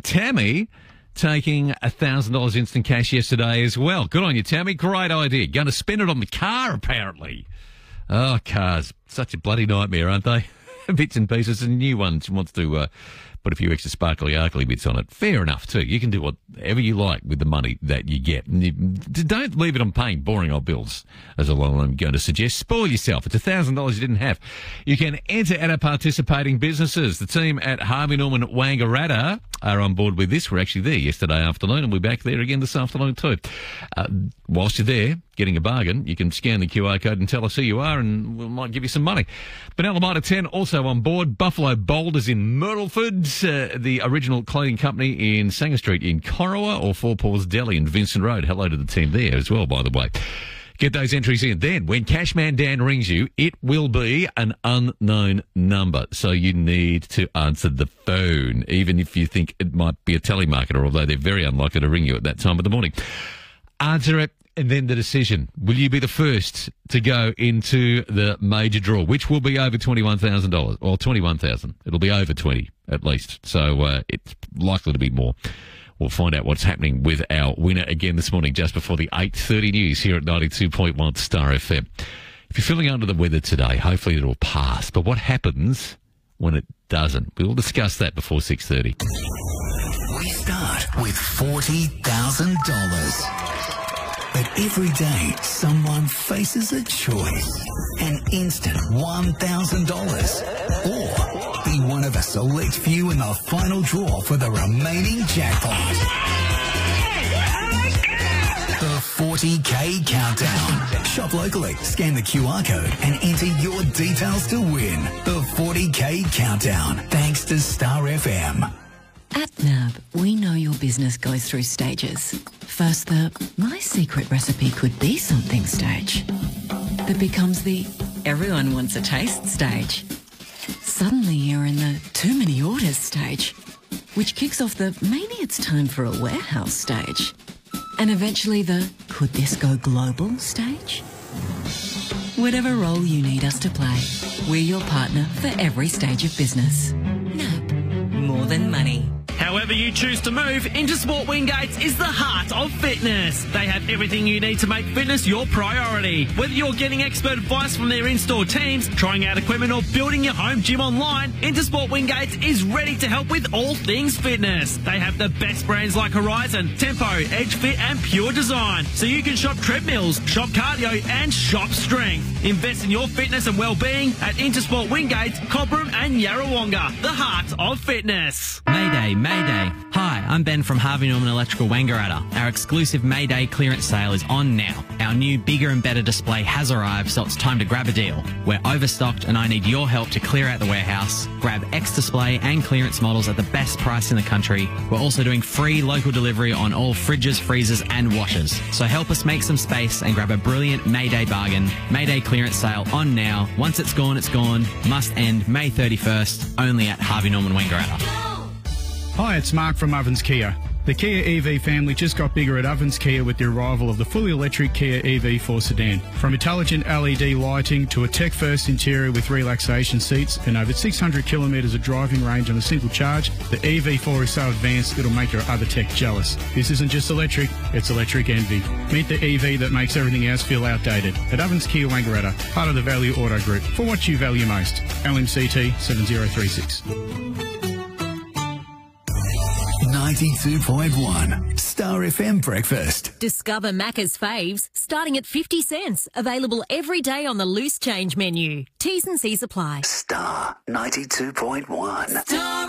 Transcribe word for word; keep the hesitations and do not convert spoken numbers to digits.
And Tammy taking one thousand dollars instant cash yesterday as well. Good on you, Tammy. Great idea. Going to spend it on the car, apparently. Oh, cars. Such a bloody nightmare, aren't they? Bits and pieces, and new one. She wants to uh, put a few extra sparkly, arcly bits on it. Fair enough, too. You can do whatever you like with the money that you get. And you, don't leave it on paying boring old bills, as I'm going to suggest. Spoil yourself. It's one thousand dollars you didn't have. You can enter at our participating businesses. The team at Harvey Norman Wangaratta are on board with this. We're actually there yesterday afternoon, and we're back there again this afternoon, too. Uh, whilst you're there, getting a bargain, you can scan the Q R code and tell us who you are, and we might give you some money. Benalla Mitre ten also on board. Buffalo Boulders in Myrtleford, uh, the original clothing company in Sanger Street in Corowa, or Four Paws Deli in Vincent Road. Hello to the team there as well, by the way. Get those entries in. Then, when Cashman Dan rings you, it will be an unknown number. So you need to answer the phone, even if you think it might be a telemarketer, although they're very unlikely to ring you at that time of the morning. Answer it, and then the decision. Will you be the first to go into the major draw, which will be over twenty-one thousand dollars, or twenty-one thousand dollars. It'll be over twenty, at least. So uh, it's likely to be more. We'll find out what's happening with our winner again this morning, just before the eight thirty news here at ninety-two point one Star F M. If you're feeling under the weather today, hopefully it'll pass. But what happens when it doesn't? We'll discuss that before six thirty. We start with forty thousand dollars. But every day, someone faces a choice. An instant one thousand dollars. Or be one of a select few in the final draw for the remaining jackpot. The forty K Countdown. Shop locally, scan the Q R code and enter your details to win. The forty K Countdown. Thanks to Star F M. At N A B, we know your business goes through stages. First, the my secret recipe could be something stage. That becomes the everyone wants a taste stage. Suddenly you're in the too many orders stage, which kicks off the maybe it's time for a warehouse stage. And eventually the could this go global stage? Whatever role you need us to play, we're your partner for every stage of business. N A B, more than money. However you choose to move, Intersport Wingates is the heart of fitness. They have everything you need to make fitness your priority. Whether you're getting expert advice from their in-store teams, trying out equipment or building your home gym online, Intersport Wingates is ready to help with all things fitness. They have the best brands like Horizon, Tempo, Edge Fit and Pure Design. So you can shop treadmills, shop cardio and shop strength. Invest in your fitness and well-being at Intersport Wingates, Cobram and Yarrawonga, the heart of fitness. Mayday, Mayday. Hi, I'm Ben from Harvey Norman Electrical Wangaratta. Our exclusive Mayday clearance sale is on now. Our new bigger and better display has arrived, so it's time to grab a deal. We're overstocked and I need your help to clear out the warehouse. Grab X display and clearance models at the best price in the country. We're also doing free local delivery on all fridges, freezers and washers. So help us make some space and grab a brilliant Mayday bargain. Mayday clearance sale on now. Once it's gone, it's gone. Must end May thirty-first, only at Harvey Norman Wangaratta. Hi, it's Mark from Ovens Kia. The Kia E V family just got bigger at Ovens Kia with the arrival of the fully electric Kia E V four sedan. From intelligent L E D lighting to a tech-first interior with relaxation seats and over six hundred kilometres of driving range on a single charge, the E V four is so advanced it'll make your other tech jealous. This isn't just electric, it's electric envy. Meet the E V that makes everything else feel outdated at Ovens Kia Wangaratta, part of the Value Auto Group. For what you value most. L M C T seven zero three six. ninety-two point one Star F M Breakfast. Discover Macca's faves starting at fifty cents. Available every day on the loose change menu. T's and C's apply. Star ninety-two point one. Star